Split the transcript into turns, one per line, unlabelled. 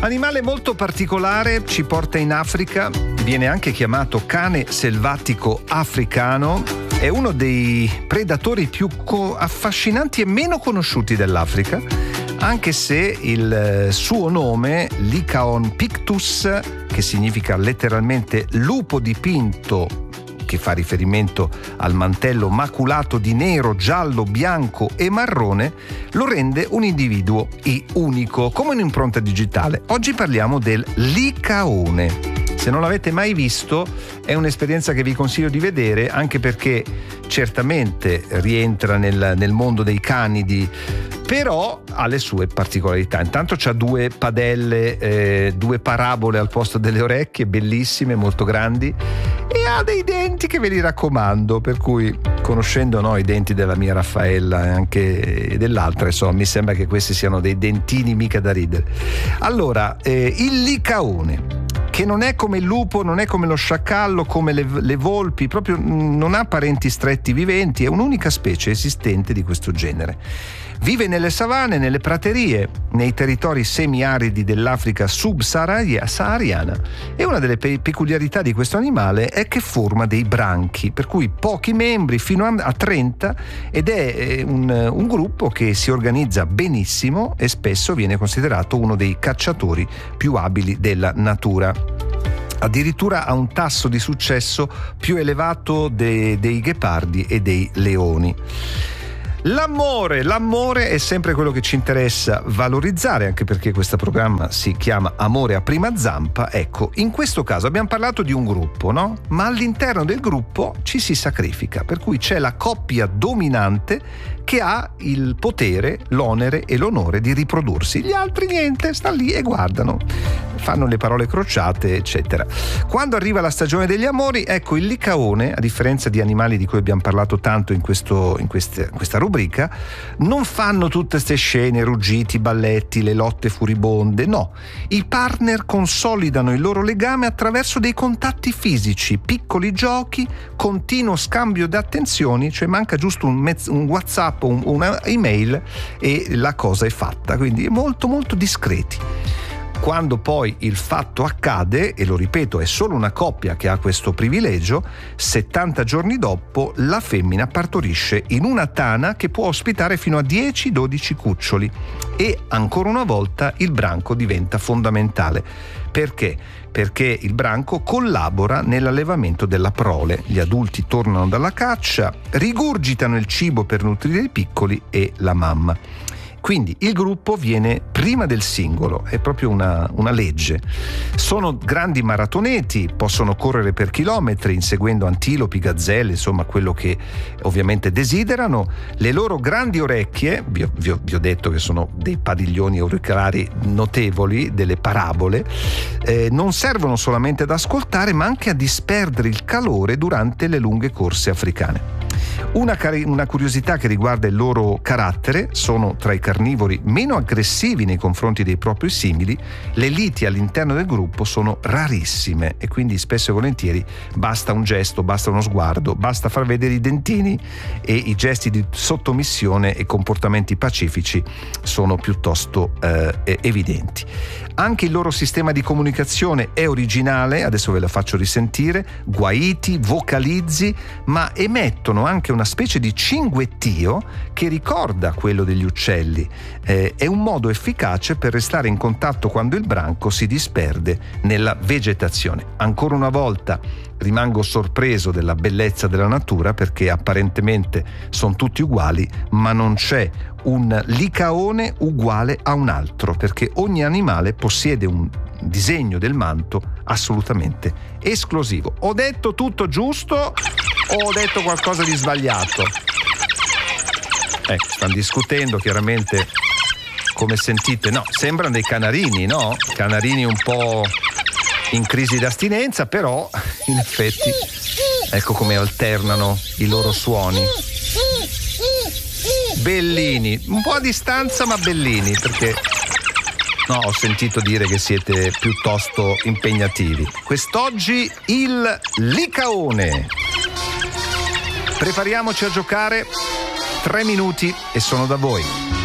Animale molto particolare, ci porta in Africa, viene anche chiamato cane selvatico africano, è uno dei predatori più affascinanti e meno conosciuti dell'Africa, anche se il suo nome, Lycaon pictus, che significa letteralmente lupo dipinto, che fa riferimento al mantello maculato di nero, giallo, bianco e marrone, lo rende un individuo unico, come un'impronta digitale. Oggi parliamo del licaone. Se non l'avete mai visto, è un'esperienza che vi consiglio di vedere, anche perché certamente rientra nel mondo dei canidi, però ha le sue particolarità. Intanto c'ha due padelle, due parabole al posto delle orecchie, bellissime, molto grandi, e ha dei denti che ve li raccomando, per cui, conoscendo i denti della mia Raffaella e anche dell'altra, insomma, mi sembra che questi siano dei dentini mica da ridere. Allora, il licaone, che non è come il lupo, non è come lo sciacallo, come le volpi, proprio non ha parenti stretti viventi, è un'unica specie esistente di questo genere. Vive nelle savane, nelle praterie, nei territori semiaridi dell'Africa subsahariana, e una delle peculiarità di questo animale è che forma dei branchi, per cui pochi membri, fino a 30, ed è un gruppo che si organizza benissimo e spesso viene considerato uno dei cacciatori più abili della natura. Addirittura ha un tasso di successo più elevato dei ghepardi e dei leoni. L'amore è sempre quello che ci interessa valorizzare, anche perché questo programma si chiama Amore a prima zampa. Ecco, in questo caso abbiamo parlato di un gruppo, no? Ma all'interno del gruppo ci si sacrifica, per cui c'è la coppia dominante che ha il potere, l'onere e l'onore di riprodursi. Gli altri niente, stanno lì e guardano, fanno le parole crociate, eccetera. Quando arriva la stagione degli amori, ecco, il licaone, a differenza di animali di cui abbiamo parlato tanto in questa rubrica, non fanno tutte queste scene, ruggiti, balletti, le lotte furibonde, no. I partner consolidano il loro legame attraverso dei contatti fisici, piccoli giochi, continuo scambio di attenzioni, cioè manca giusto un WhatsApp, una email e la cosa è fatta, quindi molto molto discreti. Quando poi il fatto accade, e lo ripeto, è solo una coppia che ha questo privilegio, 70 giorni dopo la femmina partorisce in una tana che può ospitare fino a 10-12 cuccioli, e ancora una volta il branco diventa fondamentale. Perché? Perché il branco collabora nell'allevamento della prole. Gli adulti tornano dalla caccia, rigurgitano il cibo per nutrire i piccoli e la mamma. Quindi il gruppo viene prima del singolo, è proprio una legge. Sono grandi maratoneti, possono correre per chilometri inseguendo antilopi, gazzelle, insomma quello che ovviamente desiderano. Le loro grandi orecchie, vi ho detto che sono dei padiglioni auricolari notevoli, delle parabole, non servono solamente ad ascoltare ma anche a disperdere il calore durante le lunghe corse africane. Una curiosità che riguarda il loro carattere: sono tra i carnivori meno aggressivi nei confronti dei propri simili, le liti all'interno del gruppo sono rarissime e quindi spesso e volentieri basta un gesto, basta uno sguardo, basta far vedere i dentini e i gesti di sottomissione e comportamenti pacifici sono piuttosto evidenti. Anche il loro sistema di comunicazione è originale, adesso ve la faccio risentire: guaiti, vocalizzi, ma emettono anche una specie di cinguettio che ricorda quello degli uccelli. È un modo efficace per restare in contatto quando il branco si disperde nella vegetazione. Ancora una volta rimango sorpreso della bellezza della natura, perché apparentemente sono tutti uguali, ma non c'è un licaone uguale a un altro, perché ogni animale possiede un disegno del manto assolutamente esclusivo. Ho detto tutto giusto o ho detto qualcosa di sbagliato? Stanno discutendo chiaramente, come sentite. No, sembrano dei canarini, no? Canarini un po' in crisi d'astinenza, però in effetti ecco come alternano i loro suoni. Bellini, un po' a distanza ma bellini, perché no, ho sentito dire che siete piuttosto impegnativi. Quest'oggi il licaone. Prepariamoci a giocare, 3 minuti e sono da voi.